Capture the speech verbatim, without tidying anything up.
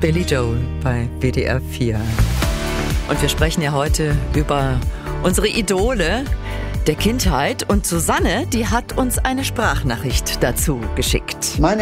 Billy Joel bei W D R vier. Und wir sprechen ja heute über unsere Idole der Kindheit. Und Susanne, die hat uns eine Sprachnachricht dazu geschickt. Meine